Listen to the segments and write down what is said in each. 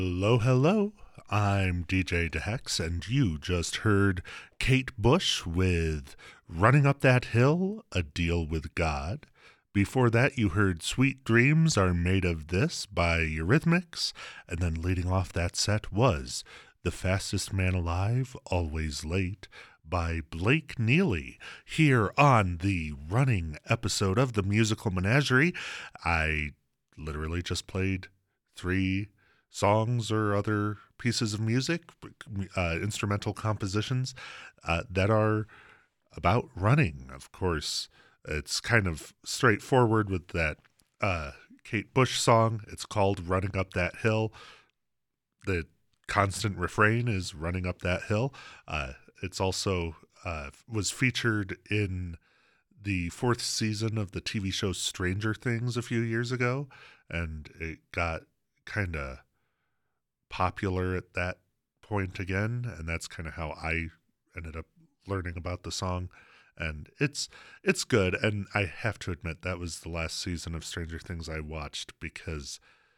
Hello, hello. I'm DJ DeHex, and you just heard Kate Bush with Running Up That Hill, A Deal with God. Before that, you heard Sweet Dreams Are Made of This by Eurythmics, and then leading off that set was The Fastest Man Alive, Always Late by Blake Neely. Here on the running episode of the Musical Menagerie, I literally just played 3 songs or other pieces of music, instrumental compositions that are about running. Of course, it's kind of straightforward with that Kate Bush song. It's called Running Up That Hill. The constant refrain is Running Up That Hill. It's also was featured in the 4th season of the TV show Stranger Things a few years ago, and it got kind of popular at that point again, and that's kind of how I ended up learning about the song. And it's good, and I have to admit that was the last season of Stranger Things I watched, because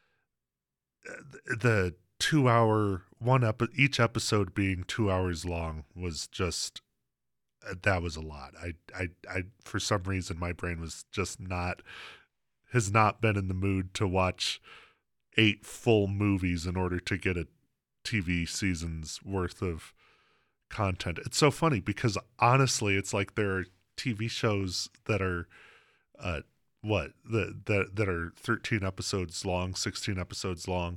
the 2-hour each episode being 2 hours long was just, that was a lot. I for some reason my brain was just has not been in the mood to watch 8 full movies in order to get a TV season's worth of content. It's so funny because honestly, it's like there are TV shows that are that are 13 episodes long, 16 episodes long,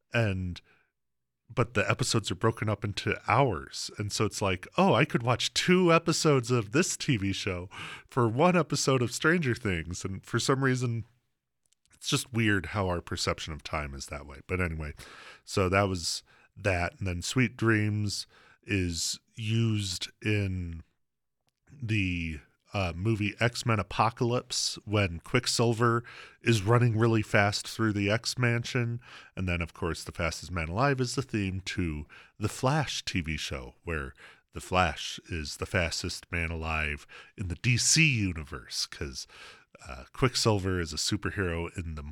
but the episodes are broken up into hours. And so it's like, oh, I could watch 2 episodes of this TV show for 1 episode of Stranger Things. And for some reason, it's just weird how our perception of time is that way. But anyway, so that was that. And then Sweet Dreams is used in the movie X-Men Apocalypse when Quicksilver is running really fast through the X-Mansion. And then, of course, The Fastest Man Alive is the theme to the Flash TV show, where the Flash is the fastest man alive in the DC universe, because Quicksilver is a superhero in the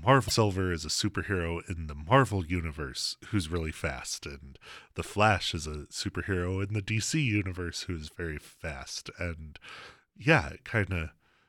Marvel universe who's really fast, and the Flash is a superhero in the DC universe who's very fast. And yeah, kind of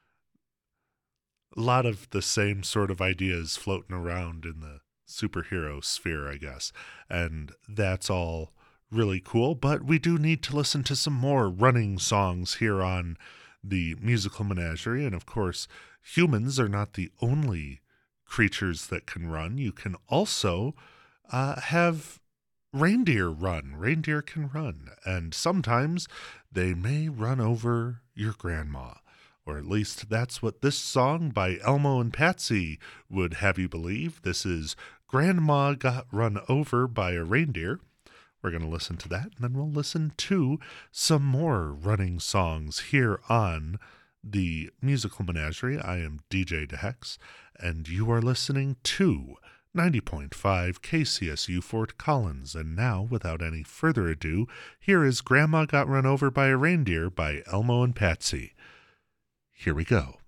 a lot of the same sort of ideas floating around in the superhero sphere, I guess. And that's all really cool, but we do need to listen to some more running songs here on the Musical Menagerie. And of course, humans are not the only creatures that can run. You can also have reindeer run. Reindeer can run, and sometimes they may run over your grandma, or at least that's what this song by Elmo and Patsy would have you believe. This is Grandma Got Run Over by a Reindeer. We're going to listen to that, and then we'll listen to some more running songs here on the Musical Menagerie. I am DJ DeHex, and you are listening to 90.5 KCSU Fort Collins. And now, without any further ado, here is Grandma Got Run Over by a Reindeer by Elmo and Patsy. Here we go.